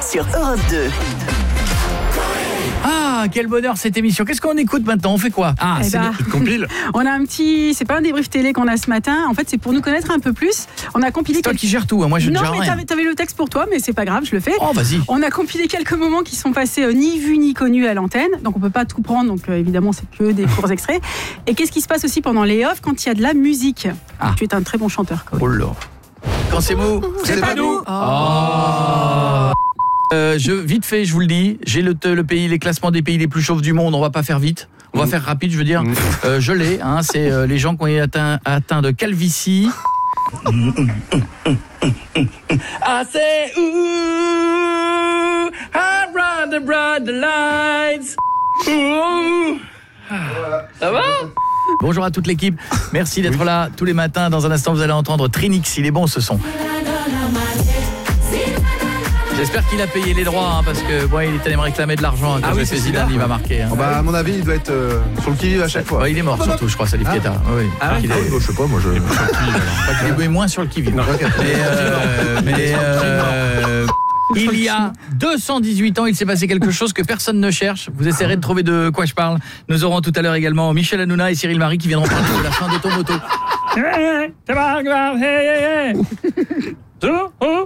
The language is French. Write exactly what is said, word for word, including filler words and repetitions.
sur Europe deux. Ah, quel bonheur cette émission. Qu'est-ce qu'on écoute maintenant? On fait quoi? Ah, Eh c'est ben, le compile. On a un petit, c'est pas un débrief télé qu'on a ce matin. En fait, c'est pour nous connaître un peu plus. On a compilé. C'est toi quelques... qui gères tout, hein. Moi je ne Non, gère mais rien. t'avais, t'avais le texte pour toi, mais c'est pas grave, je le fais. Oh, vas-y. On a compilé quelques moments qui sont passés euh, ni vus ni connus à l'antenne, donc on peut pas tout prendre. Donc euh, évidemment, c'est que des courts extraits. Et qu'est-ce qui se passe aussi pendant les offs quand il y a de la musique? Ah. Tu es un très bon chanteur, Koé. Oh là. Quand c'est mou, c'est pas nous. Oh. Euh, je, vite fait, je vous le dis, j'ai le, le pays, les classements des pays les plus chauves du monde. On va pas faire vite, on va faire rapide, je veux dire. Euh, je l'ai, hein, c'est euh, les gens qui ont été atteints, atteints de calvitie. I say ooh, I'd rather ride the lights. Ooh. Ça va? Bonjour à toute l'équipe, merci d'être là tous les matins. Dans un instant, vous allez entendre Trinix, il est bon ce son. J'espère qu'il a payé les droits, hein, parce que bon, il est allé me réclamer de l'argent hein, quand Ah oui, j'ai c'est fait celui-là, Zidane, il va ouais. marquer. Hein. Oh bah, à mon avis, il doit être euh, sur le qui-vive à chaque fois. Ouais, il est mort surtout, je crois, Salif Keita. Oui, Ah ouais, il est... je sais pas, moi je. Il est moins sur le qui-vive. Mais, euh, mais euh, il y a deux cent dix-huit ans, il s'est passé quelque chose que personne ne cherche. Vous essaierez de trouver de quoi je parle. Nous aurons tout à l'heure également Michel Hanouna et Cyril Marie qui viendront parler de la fin d'Automoto. C'est pas grave, hey, hey, hey. Oh, oh.